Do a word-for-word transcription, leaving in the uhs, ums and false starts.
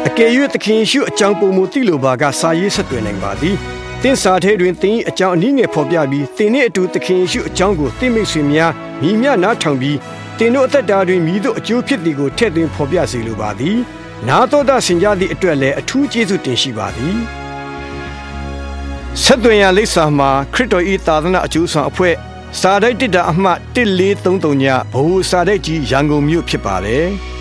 အကယ်၍သခင်ယေရှုအကြောင်းပုံမူသိလိုပါကစာရေးဆက်သွယ်နိုင်ပါသည်တင်းစာထဲတွင်တင်းအကြောင်းအနည်းငယ်ဖော်ပြပြီးတင်းနှင့်အတူသခင်ယေရှုအကြောင်းကိုတင်းမိတ်ဆွေများမိမြနားထောင်ပြီးတင်းတို့အသက်တာတွင်မိတို့အကျိုးဖြစ်သည်ကိုထည့်သွင်းဖော်ပြစေလိုပါသည်နာတော်တာဆင်ကြသည့်အတွက်လည်းအထူးကျေးဇူးတင်ရှိပါသည်ဆက်သွယ်ရလိပ်စာမှာခရစ်တော်၏သာသနာအကျိုးဆောင်အဖွဲ့စာတိုက်တစ်တာအမှတ်တစ်လေးသုံးသုံးညဘဝစာတိုက်ကြီးရန်ကုန်မြို့ဖြစ်ပါတယ်